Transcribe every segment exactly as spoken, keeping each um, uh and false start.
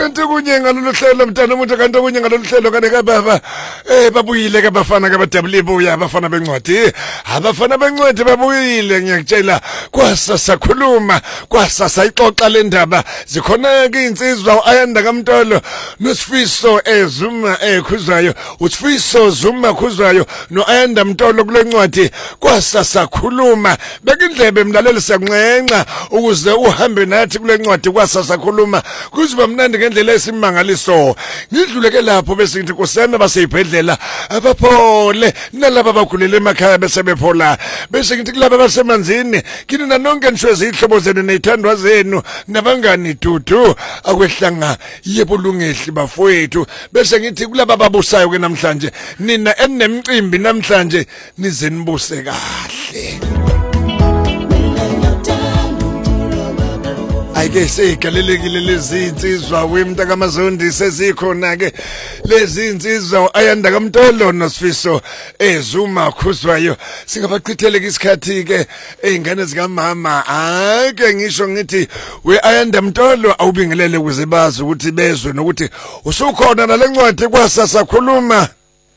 kanti kunye ngalolu hlelo mntana umuntu kanti kunye ngalolu hlelo kane ka baba eh babuyile ke bafana ke badabule buya abafana bencwadi abafana bencwadi babuyile ngiyakutshela kwasasa khuluma kwasasa ixoxa lendaba zikhona ke insizwa ayanda kaMtolo noSifiso ezuma ekhuzayo uSifiso zuma khuzayo no ayanda Mtolo kule ncwadi kwasasa khuluma bekindlebe mlaleli siyancenca ukuze uhambe nathi kule ncwadi kwasasa khuluma kuziba mnandi ngendlela esimangaliso ngidluleke lapho bese ngithi kuseme baseyibhedlela abaphole nalabo abakhulele emakhaya bese bephola bese ngithi kulabo basemanzini kini nanonke nishwezi ihlobo zenu nezithandwa zenu nabangani dudu akwehlanga yebo lungehli bafowethu bese ngithi kulabo ababusayo ke namhlanje nina enemcimbi namhlanje nize nibuse kahle ayike seyigalelekile lezi insizwa wemnta kaMazondi sezikhona ke lezi insizwa ayanda kaMtolo noSifiso ezuma khuzwayo singabachitheleka isikhathi ke ezingane zikamama ake ngisho ngithi we ayanda Mtolo awubingelele ukuze bazi ukuthi bezwe nokuthi usukhona nalencwadi kwasasa khuluma.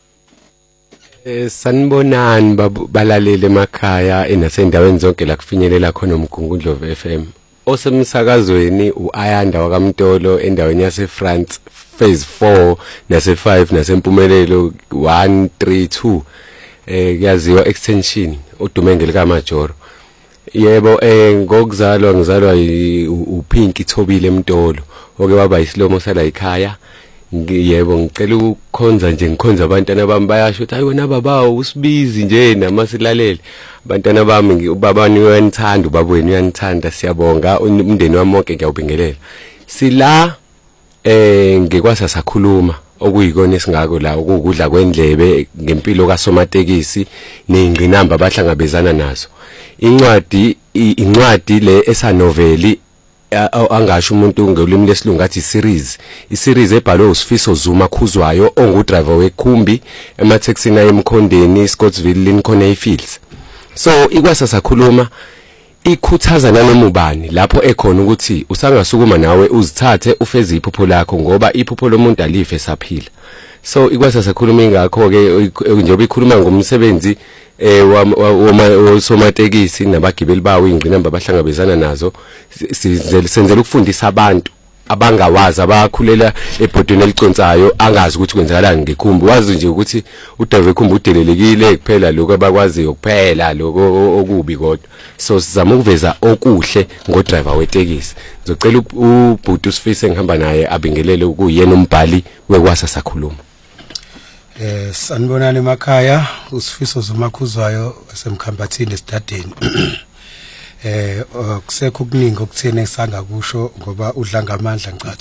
Eh sanibonani balalele emakhaya enasendaweni zonke la kufinyelela khona uMgungundlovu F M. Osemsakazweni uAyanda wakaMtolo endaweni yase France phase four nase five nasempumelelo one three two eh kuyaziwa extension uDumenge lika Majoro. Yebo eh ngokuzalwa ngizalwa uPinky Thobile Mtolo oke waba isilomo sala ekhaya. Yebo ngicela ukukhonza nje ngikhonza abantwana bami bayasho ukuthi hayi wena babawo usibizi nje namasilalele abantwana bami ubabani uyanithanda ubabweni uyanithanda siyabonga umndeni wami wonke ngiyawubingelela sila eh ngekwasasa khuluma okuyikona esingako la ukudla kwendlebe ngempilo kaSomatekisi nezingqinamba abahlangabezana nazo incwadi incwadi le esa noveli angasho umuntu ngolimi lesilungu athi series iseries ebhalwe uSifiso Zuma Khuzwayo ongudriver wekhumbi emaTaxina eMkhondeni Scottsville Lincoln Hayfields. So ikwasasa khuluma ikhuthaza nanoma ubani lapho ekhona ukuthi usangasukuma nawe uzithathe ufeze iphupho lakho ngoba iphupho lomuntu alife saphila. So ikwasasa khuluma ingakho ke njengoba ikhuluma ngomsebenzi eh wosomatekisi nabagibeli bawo ingqinamba abahlangabezana nazo senzele ukufundisa abantu abangawazi abakhulela ebhodweni eliconsayo angazi ukuthi kwenzakalani ngekhumbi wazi nje ukuthi uDave khumbi udelelekile kuphela lokho abakwaziyo kuphela lokho okubi kodwa so sizama ukuveza okuhle ngodriver wetekisi ngizocela uBhuti uSifiso engihamba naye abingelele ukuyena umbhali wekwasasa khuluma. Eh sanibonani emakhaya uSifiso Zuma Khuzwayo semkhambathini esidadeni eh kusekho kuningi okuthene esanga kusho ngoba udla ngamandla ngicathu